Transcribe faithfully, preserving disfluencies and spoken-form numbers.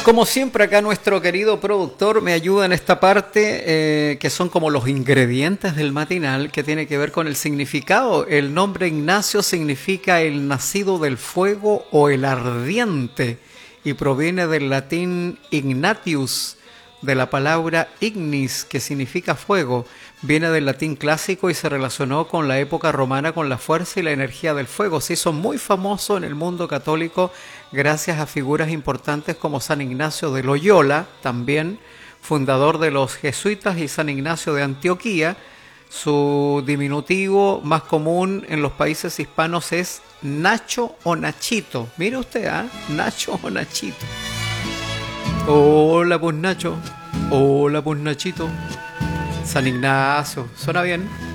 como siempre, acá nuestro querido productor me ayuda en esta parte, eh, que son como los ingredientes del matinal, que tiene que ver con el significado. El nombre Ignacio significa el nacido del fuego o el ardiente, y proviene del latín ignatius, de la palabra ignis, que significa fuego. Viene del latín clásico y se relacionó con la época romana, con la fuerza y la energía del fuego. Se hizo muy famoso en el mundo católico gracias a figuras importantes como San Ignacio de Loyola, también fundador de los jesuitas, y San Ignacio de Antioquía. Su diminutivo más común en los países hispanos es Nacho o Nachito. Mire usted, ¿eh? Nacho o Nachito. Hola pues Nacho, hola pues Nachito. San Ignacio, ¿suena bien?